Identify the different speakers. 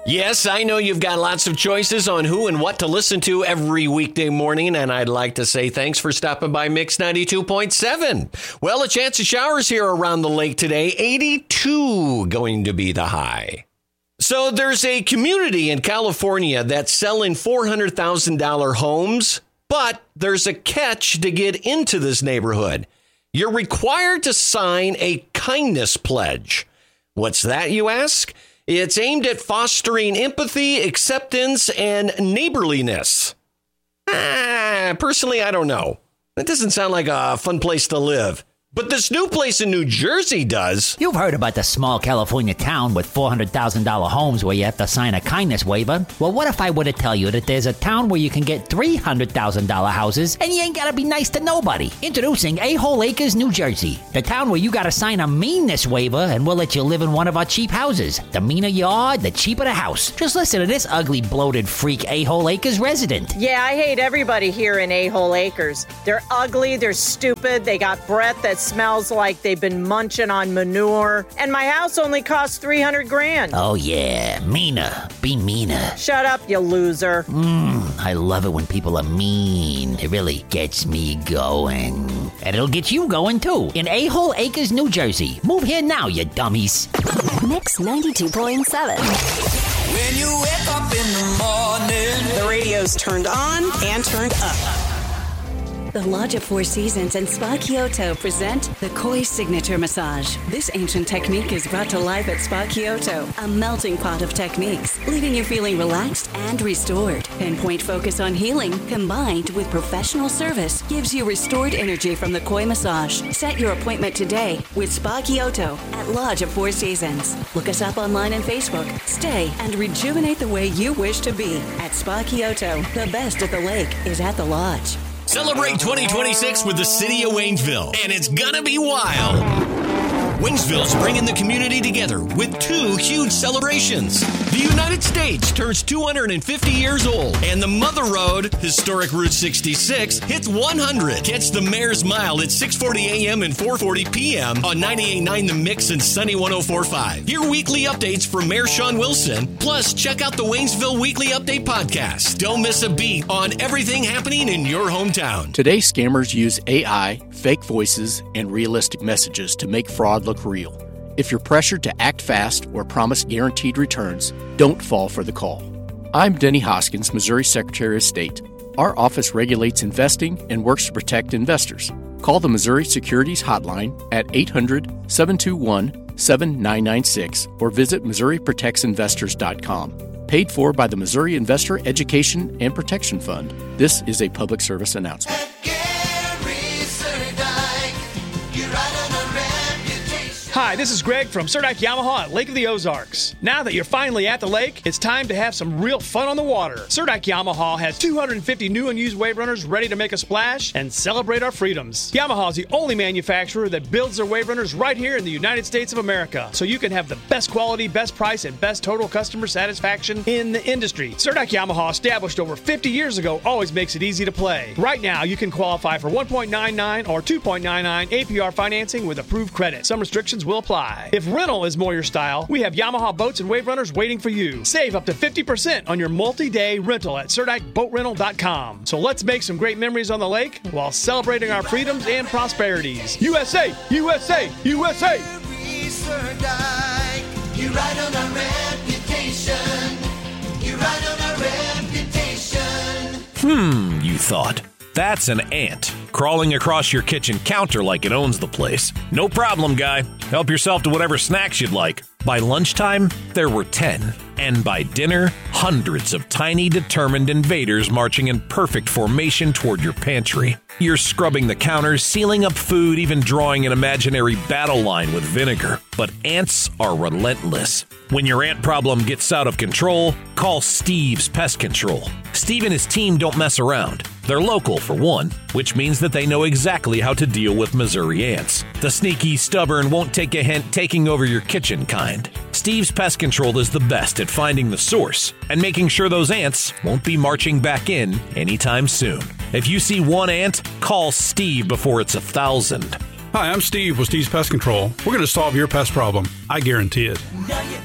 Speaker 1: Yes, I know you've got lots of choices on who and what to listen to every weekday morning, and I'd like to say thanks for stopping by Mix 92.7. Well, a chance of showers here around the lake today, 82 going to be the high. So there's a community in California that's selling $400,000 homes, but there's a catch to get into this neighborhood. You're required to sign a kindness pledge. What's that, you ask? It's aimed at fostering empathy, acceptance, and neighborliness. Personally, I don't know. That doesn't sound like a fun place to live. But this new place in New Jersey does.
Speaker 2: You've heard about the small California town with $400,000 homes where you have to sign a kindness waiver. Well, what if I were to tell you that there's a town where you can get $300,000 houses and you ain't gotta be nice to nobody? Introducing A-Hole Acres, New Jersey. The town where you gotta sign a meanness waiver and we'll let you live in one of our cheap houses. The meaner you are, the cheaper the house. Just listen to this ugly, bloated freak A-Hole Acres resident.
Speaker 3: Yeah, I hate everybody here in A-Hole Acres. They're ugly, they're stupid, they got breath that smells like they've been munching on manure, and my house only costs $300,000.
Speaker 2: Oh yeah, meaner. Be meaner.
Speaker 3: Shut up, you loser.
Speaker 2: I love it when people are mean. It really gets me going. And it'll get you going too. In A-Hole Acres, New Jersey. Move here now, you dummies.
Speaker 4: Mix 92.7.
Speaker 5: When you wake up in the morning,
Speaker 6: the radio's turned on and turned up.
Speaker 4: The Lodge of Four Seasons and Spa Kyoto present the Koi Signature Massage. This ancient technique is brought to life at Spa Kyoto, a melting pot of techniques, leaving you feeling relaxed and restored. Pinpoint focus on healing, combined with professional service, gives you restored energy from the Koi massage. Set your appointment today with Spa Kyoto at Lodge of Four Seasons. Look us up online and Facebook. Stay and rejuvenate the way you wish to be at Spa Kyoto. The best at the lake is at the Lodge.
Speaker 1: Celebrate 2026 with the city of Waynesville, and it's gonna be wild. Waynesville's bringing the community together with two huge celebrations. The United States turns 250 years old, and the Mother Road, historic Route 66, hits 100. Catch the Mayor's Mile at 6:40 a.m. and 4:40 p.m. on 98.9 The Mix and Sunny 104.5. Hear weekly updates from Mayor Sean Wilson. Plus, check out the Waynesville Weekly Update podcast. Don't miss a beat on everything happening in your hometown.
Speaker 7: Today, scammers use AI, fake voices, and realistic messages to make fraud look real. If you're pressured to act fast or promise guaranteed returns, don't fall for the call. I'm Denny Hoskins, Missouri Secretary of State. Our office regulates investing and works to protect investors. Call the Missouri Securities Hotline at 800-721-7996 or visit MissouriProtectsInvestors.com. Paid for by the Missouri Investor Education and Protection Fund. This is a public service announcement.
Speaker 8: Hi, this is Greg from Surdyke Yamaha at Lake of the Ozarks. Now that you're finally at the lake, it's time to have some real fun on the water. Surdyke Yamaha has 250 new and used wave runners ready to make a splash and celebrate our freedoms. Yamaha is the only manufacturer that builds their wave runners right here in the United States of America, so you can have the best quality, best price, and best total customer satisfaction in the industry. Surdyke Yamaha, established over 50 years ago, always makes it easy to play. Right now, you can qualify for 1.99 or 2.99 APR financing with approved credit. Some restrictions will apply. If rental is more your style, we have Yamaha boats and wave runners waiting for you. Save up to 50% on your multi-day rental at SurdikeBoatRental.com. So let's make some great memories on the lake while celebrating our freedoms and prosperities. USA! USA! USA!
Speaker 5: you ride on our reputation. You ride on our reputation.
Speaker 9: You thought. That's an ant crawling across your kitchen counter like it owns the place. No problem, guy. Help yourself to whatever snacks you'd like. By lunchtime, there were 10. And by dinner, hundreds of tiny, determined invaders marching in perfect formation toward your pantry. You're scrubbing the counters, sealing up food, even drawing an imaginary battle line with vinegar. But ants are relentless. When your ant problem gets out of control, call Steve's Pest Control. Steve and his team don't mess around. They're local, for one, which means that they know exactly how to deal with Missouri ants. The sneaky, stubborn, won't take a hint, taking over your kitchen kind. Steve's Pest Control is the best at finding the source and making sure those ants won't be marching back in anytime soon. If you see one ant, call Steve before it's 1,000.
Speaker 10: Hi, I'm Steve with Steve's Pest Control. We're going to solve your pest problem. I guarantee it.
Speaker 5: Now you